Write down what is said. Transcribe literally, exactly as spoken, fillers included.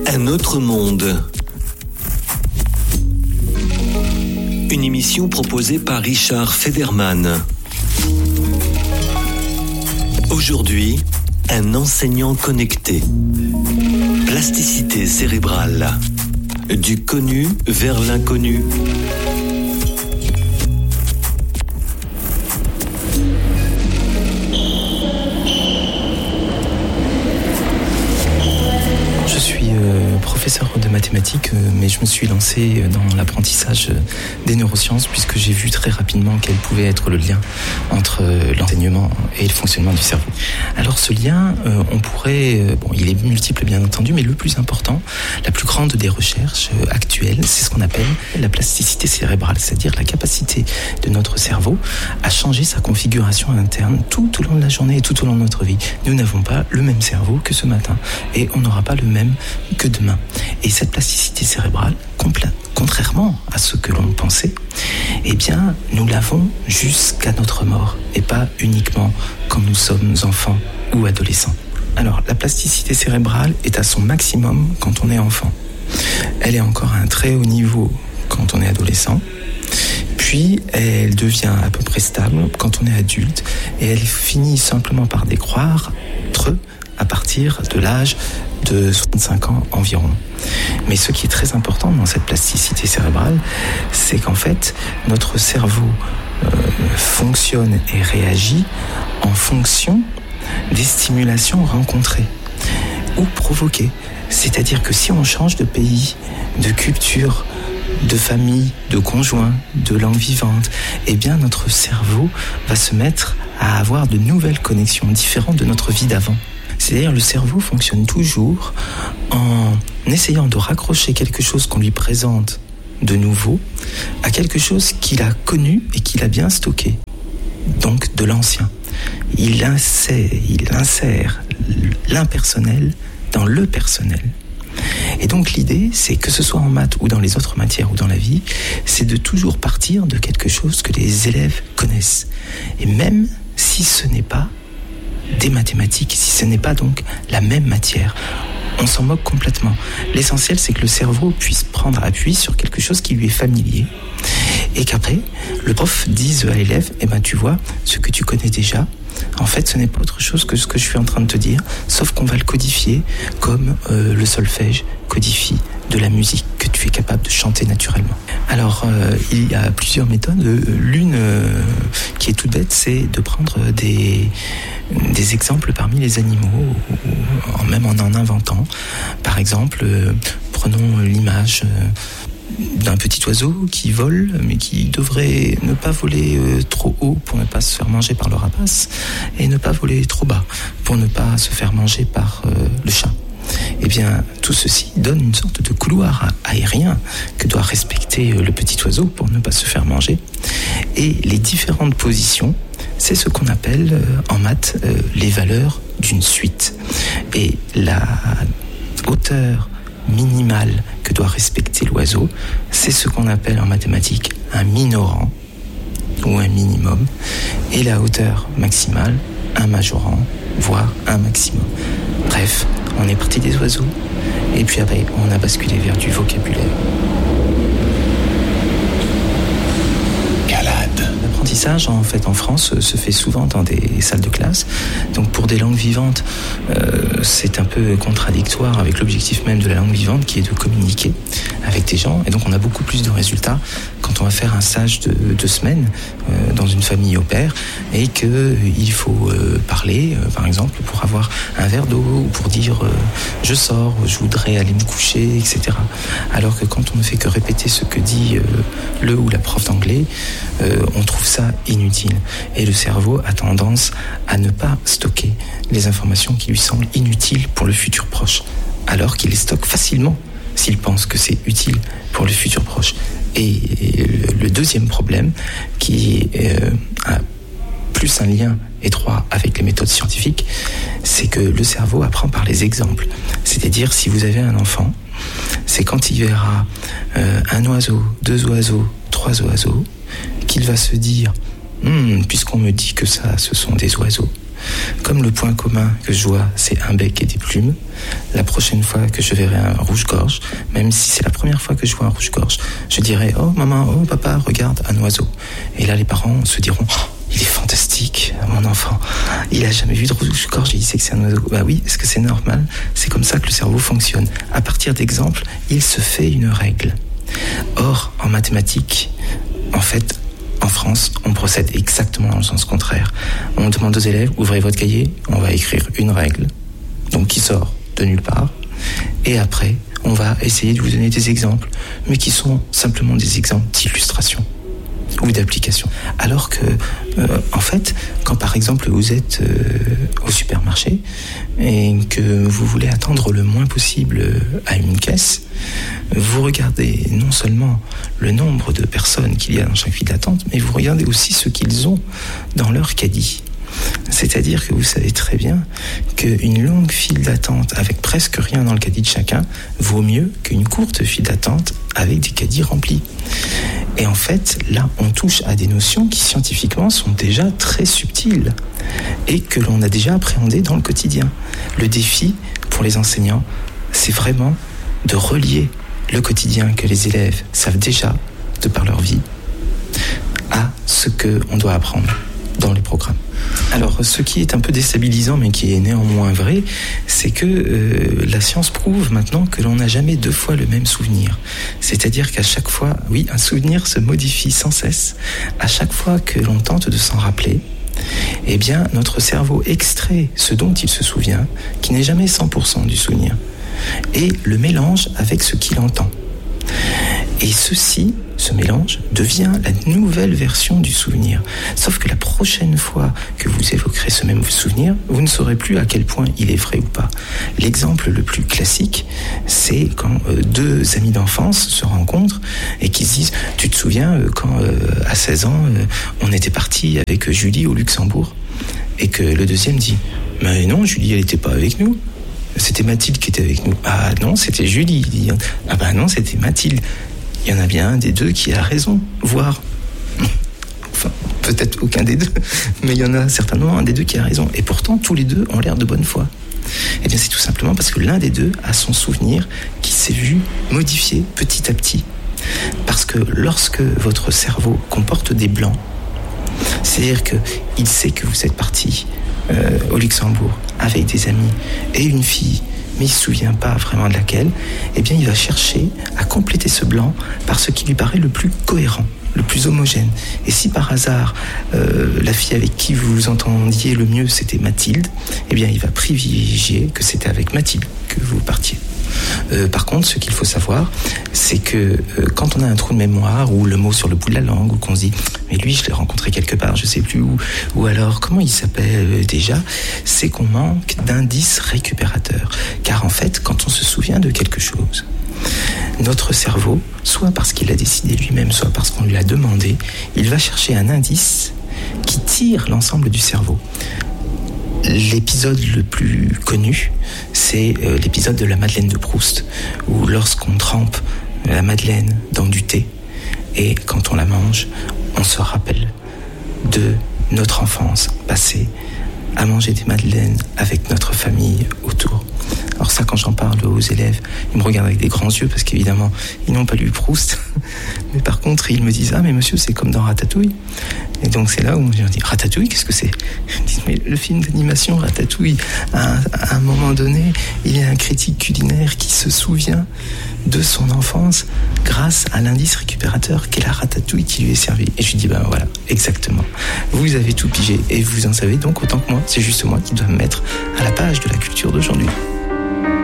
Un autre monde. Une émission proposée par Richard Federman. Aujourd'hui, un enseignant connecté. Plasticité cérébrale. Du connu vers l'inconnu. Je suis euh, professeur de mathématiques, euh, mais je me suis lancé dans l'apprentissage des neurosciences puisque j'ai vu très rapidement quel pouvait être le lien entre euh, l'enseignement et le fonctionnement du cerveau. Alors ce lien, euh, on pourrait, euh, bon, il est multiple bien entendu, mais le plus important, la plus grande des recherches euh, actuelles, c'est ce qu'on appelle la plasticité cérébrale, c'est-à-dire la capacité de notre cerveau à changer sa configuration interne tout au long de la journée et tout au long de notre vie. Nous n'avons pas le même cerveau que ce matin et on n'aura pas le même que demain. Et cette plasticité cérébrale, compl- contrairement à ce que l'on pensait, eh bien, nous l'avons jusqu'à notre mort et pas uniquement quand nous sommes enfants ou adolescents. Alors, la plasticité cérébrale est à son maximum quand on est enfant. Elle est encore à un très haut niveau quand on est adolescent. Puis, elle devient à peu près stable quand on est adulte et elle finit simplement par décroître à partir de l'âge de soixante-cinq ans environ. Mais ce qui est très important dans cette plasticité cérébrale, c'est qu'en fait, notre cerveau euh, fonctionne et réagit en fonction des stimulations rencontrées ou provoquées. C'est-à-dire que si on change de pays, de culture, de famille, de conjoint, de langue vivante, eh bien notre cerveau va se mettre à avoir de nouvelles connexions différentes de notre vie d'avant. C'est-à-dire le cerveau fonctionne toujours en essayant de raccrocher quelque chose qu'on lui présente de nouveau à quelque chose qu'il a connu et qu'il a bien stocké, donc de l'ancien. Il insère, il insère l'impersonnel dans le personnel. Et donc l'idée, c'est que ce soit en maths ou dans les autres matières ou dans la vie, c'est de toujours partir de quelque chose que les élèves connaissent. Et même si ce n'est pas des mathématiques, si ce n'est pas donc la même matière, on s'en moque complètement. L'essentiel, c'est que le cerveau puisse prendre appui sur quelque chose qui lui est familier et qu'après, le prof dise à l'élève, eh ben tu vois, ce que tu connais déjà, en fait, ce n'est pas autre chose que ce que je suis en train de te dire, sauf qu'on va le codifier comme euh, le solfège codifie de la musique que tu es capable de chanter naturellement. Alors, euh, il y a plusieurs méthodes. L'une euh, qui est toute bête, c'est de prendre des, des exemples parmi les animaux, ou, ou, même en en inventant. Par exemple, euh, prenons l'image euh, d'un petit oiseau qui vole, mais qui devrait ne pas voler euh, trop haut pour ne pas se faire manger par le rapace, et ne pas voler trop bas pour ne pas se faire manger par euh, le chat. Eh bien, tout ceci donne une sorte de couloir aérien que doit respecter le petit oiseau pour ne pas se faire manger. Et les différentes positions, c'est ce qu'on appelle euh, en maths euh, les valeurs d'une suite. Et la hauteur minimale que doit respecter l'oiseau, c'est ce qu'on appelle en mathématiques un minorant ou un minimum. Et la hauteur maximale, un majorant, voire un maximum. Bref, on est parti des oiseaux, et puis après, on a basculé vers du vocabulaire. L'apprentissage, en fait, en France, se fait souvent dans des salles de classe. Donc, pour des langues vivantes, euh, c'est un peu contradictoire avec l'objectif même de la langue vivante, qui est de communiquer avec des gens. Et donc, on a beaucoup plus de résultats quand on va faire un stage de deux semaines euh, dans une famille au pair, et qu'il euh, faut euh, parler, euh, par exemple, pour avoir un verre d'eau, ou pour dire euh, je sors, je voudrais aller me coucher, et cetera. Alors que quand on ne fait que répéter ce que dit euh, le ou la prof d'anglais, euh, on trouve ça inutile. Et le cerveau a tendance à ne pas stocker les informations qui lui semblent inutiles pour le futur proche, alors qu'il les stocke facilement s'il pense que c'est utile pour le futur proche. Et le deuxième problème, qui euh, a plus un lien étroit avec les méthodes scientifiques, c'est que le cerveau apprend par les exemples. C'est-à-dire, si vous avez un enfant, c'est quand il verra euh, un oiseau, deux oiseaux, trois oiseaux, qu'il va se dire hm, « puisqu'on me dit que ça, ce sont des oiseaux ». Comme le point commun que je vois, c'est un bec et des plumes, la prochaine fois que je verrai un rouge-gorge, même si c'est la première fois que je vois un rouge-gorge, je dirai « Oh maman, oh papa, regarde un oiseau ». Et là les parents se diront oh, « Il est fantastique, mon enfant, il a jamais vu de rouge-gorge et il sait que c'est un oiseau ». Bah oui, est-ce que c'est normal ? C'est comme ça que le cerveau fonctionne. À partir d'exemples, il se fait une règle. Or, en mathématiques, en fait, en France, on procède exactement dans le sens contraire. On demande aux élèves, ouvrez votre cahier, on va écrire une règle, donc qui sort de nulle part, et après, on va essayer de vous donner des exemples, mais qui sont simplement des exemples d'illustration ou d'application. Alors que, euh, en fait, quand par exemple vous êtes euh, au supermarché et que vous voulez attendre le moins possible à une caisse, vous regardez non seulement le nombre de personnes qu'il y a dans chaque file d'attente, mais vous regardez aussi ce qu'ils ont dans leur caddie. C'est-à-dire que vous savez très bien qu'une longue file d'attente avec presque rien dans le caddie de chacun vaut mieux qu'une courte file d'attente avec des caddies remplis. Et en fait, là, on touche à des notions qui scientifiquement sont déjà très subtiles et que l'on a déjà appréhendées dans le quotidien. Le défi pour les enseignants, c'est vraiment de relier le quotidien que les élèves savent déjà, de par leur vie, à ce qu'on doit apprendre dans les programmes. Alors, ce qui est un peu déstabilisant, mais qui est néanmoins vrai, c'est que euh, la science prouve maintenant que l'on n'a jamais deux fois le même souvenir. C'est-à-dire qu'à chaque fois, oui, un souvenir se modifie sans cesse. À chaque fois que l'on tente de s'en rappeler, eh bien, notre cerveau extrait ce dont il se souvient, qui n'est jamais cent pour cent du souvenir, et le mélange avec ce qu'il entend. Et ceci, ce mélange, devient la nouvelle version du souvenir. Sauf que la prochaine fois que vous évoquerez ce même souvenir, vous ne saurez plus à quel point il est vrai ou pas. L'exemple le plus classique, c'est quand euh, deux amis d'enfance se rencontrent et qui se disent « Tu te souviens euh, quand, euh, à seize ans, euh, on était parti avec Julie au Luxembourg ?» Et que le deuxième dit « Mais non, Julie, elle n'était pas avec nous. C'était Mathilde qui était avec nous. » « Ah non, c'était Julie. » Il dit « Ah bah non, c'était Mathilde. » Il y en a bien un des deux qui a raison, voire, enfin, peut-être aucun des deux, mais il y en a certainement un des deux qui a raison. Et pourtant, tous les deux ont l'air de bonne foi. Eh bien, c'est tout simplement parce que l'un des deux a son souvenir qui s'est vu modifié petit à petit. Parce que lorsque votre cerveau comporte des blancs, c'est-à-dire qu'il sait que vous êtes parti euh, au Luxembourg avec des amis et une fille, mais il ne se souvient pas vraiment de laquelle, eh bien il va chercher à compléter ce blanc par ce qui lui paraît le plus cohérent, le plus homogène. Et si par hasard, euh, la fille avec qui vous vous entendiez le mieux, c'était Mathilde, eh bien il va privilégier que c'était avec Mathilde que vous partiez. Euh, par contre, ce qu'il faut savoir, c'est que euh, quand on a un trou de mémoire ou le mot sur le bout de la langue ou qu'on se dit « mais lui, je l'ai rencontré quelque part, je sais plus où » ou alors « comment il s'appelle déjà ?» c'est qu'on manque d'indices récupérateurs. Car en fait, quand on se souvient de quelque chose, notre cerveau, soit parce qu'il a décidé lui-même, soit parce qu'on lui a demandé, il va chercher un indice qui tire l'ensemble du cerveau. L'épisode le plus connu, c'est euh, l'épisode de la Madeleine de Proust, où lorsqu'on trempe la Madeleine dans du thé, et quand on la mange, on se rappelle de notre enfance passée, à manger des madeleines avec notre famille autour. Alors ça, quand j'en parle aux élèves, ils me regardent avec des grands yeux parce qu'évidemment, ils n'ont pas lu Proust. Mais par contre, ils me disent « Ah, mais monsieur, c'est comme dans Ratatouille ». Et donc c'est là où je leur dis « Ratatouille, qu'est-ce que c'est ?» Ils disent « Mais le film d'animation Ratatouille, à, à un moment donné, il y a un critique culinaire qui se souvient de son enfance grâce à l'indice récupérateur qu'est la ratatouille qui lui est servie. » Et je lui dis « Ben voilà, exactement. Vous avez tout pigé et vous en savez donc autant que moi. C'est juste moi qui dois me mettre à la page de la culture d'aujourd'hui. »